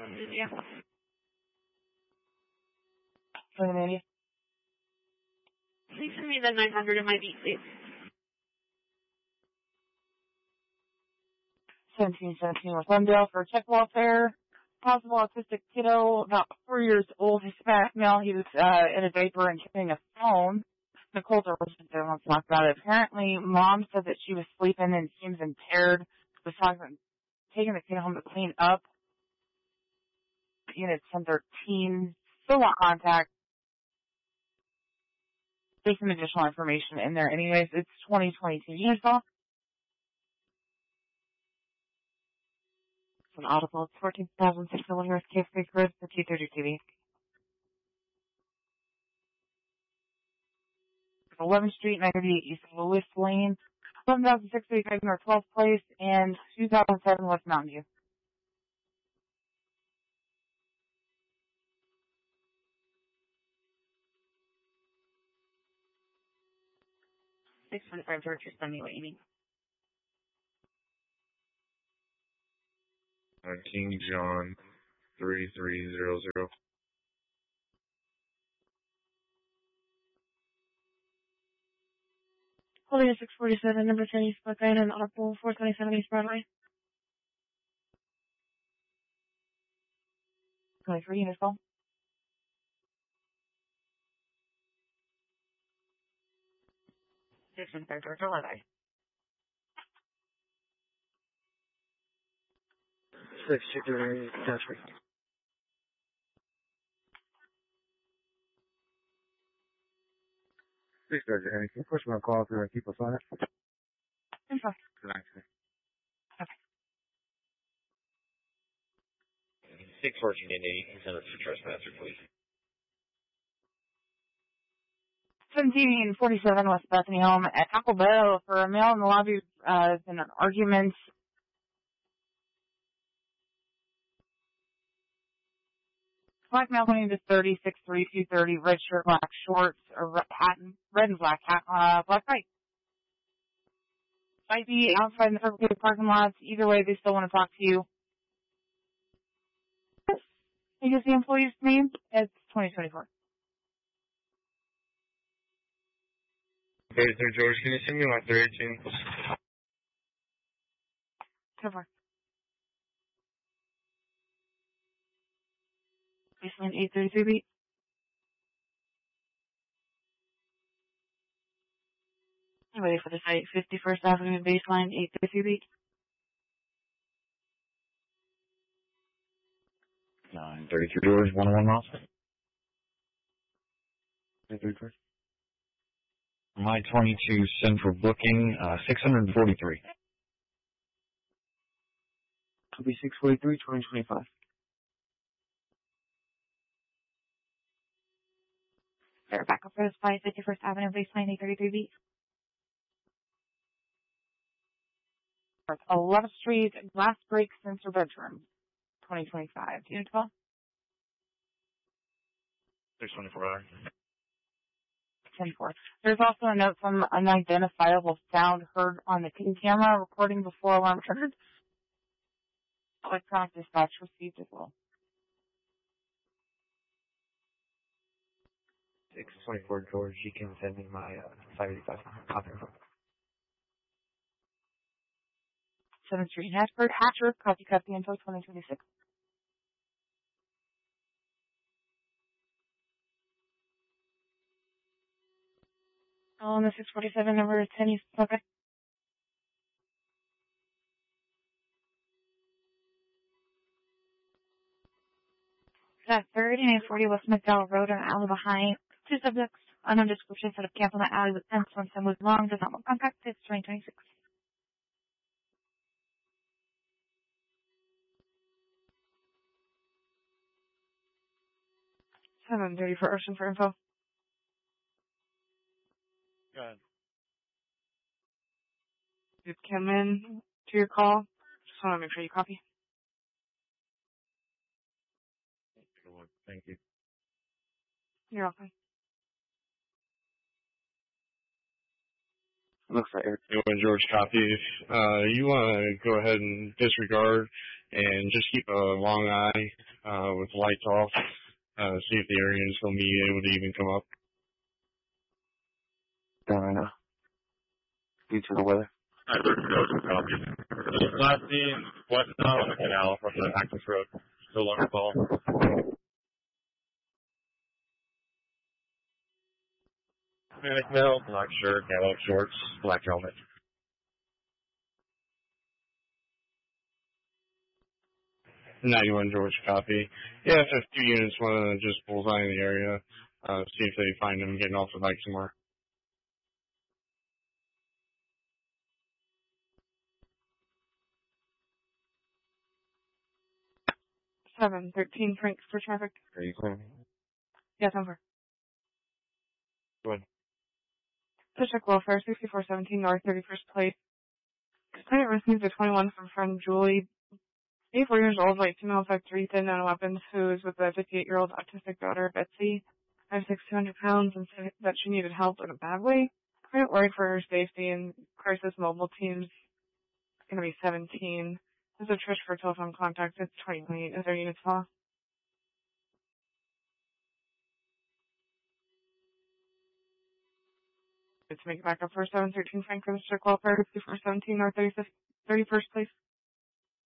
Yeah. Please send me the 900 in my beat, please. 1717 with Glendale for check welfare. Possible autistic kiddo, about 4 years old, Hispanic male. He was in a diaper and carrying a phone. Nicole's a resident there wants to talk about it. Apparently, mom said that she was sleeping and seems impaired. Was talking about taking the kid home to clean up. Unit 1013. Still want contact. There's some additional information in there. Anyways, it's 2022. Unit call. It's an audible. It's 14,600 North Cave Creek Road for 230 TV. 11th Street, 938 East Lewis Lane, 11,635 North 12th Place, and 2007 West Mountain View. $625 George, send me what you need. King John 3300. Holding a 647, number 10 East Buckeye, and audible 427 East Broadway. 23 units call. $625 George, 11. 623, that's right. Please, Henry, can you push my call through and keep us on it? Info. Thanks. Okay. 614 Indy, send us for trespasser, please. 1747 West Bethany Home at Taco Bell for a male in the lobby in an argument. Black male 20 to 30, 6'3", 230, red shirt, black shorts, or red and black hat, black bike. Might be outside in the fabricated parking lots. Either way, they still want to talk to you. I guess the employee's name? It's 2024. Okay, so George, can you send me my 318? So far. Baseline 833 beat. Ready for the site, 51st Avenue baseline 833 beat. 933 George, 101 miles. 333. My 22 Central booking, 643. It'll be 643, 2025. They're back up for the spy, 51st Avenue baseline 833 beat. 11th Street, glass break sensor bedroom, 2025. Unit 12? 624 hours. 10-4. There's also a note from unidentifiable sound heard on the camera recording before alarm triggered. Electronic dispatch received as well. 624 George, you can send me my 585 contact info. 7th Street, Hatchford, Hatcher, copy info 2026. On the 647 number is 10 East. Okay. That 30 and 40 West McDowell Road on alley behind. 2 subjects, unknown description, set up camp on the alley with fence. Once I move long, does not want contact. It's 2026. 7:30 for Ocean for info. Go ahead. Just come in to your call. Just want to make sure you copy. Thank you. You're welcome. Looks like When George copies, you want to go ahead and disregard and just keep a long eye with lights off. See if the area is going to be able to even come up. Down right now. Due to the weather. I heard no copy. Last seen west now on the canal from the access road. No longer call. Panic mail, black shirt, yellow shorts, black helmet. 91 George copy. Yeah, if there's 2 units want to just bullseye in the area, see if they find them getting off the bike somewhere. 713 Frank for traffic. Are you clear? Yes, over. Go ahead. District Welfare, 6417 North 31st Place. Client receives a 21 from friend Julie, 84 years old, white female, 5'3", thin, no weapons, who is with a 58-year-old autistic daughter, Betsy, 5'6", 200 pounds, and said that she needed help in a bad way. Client worried for her safety, and crisis mobile teams going to be 17. This is a Trish for telephone contact. It's 2028. Is there units off? To make it back up for 713 Frank for District Welfare, 6417 North 31st Place.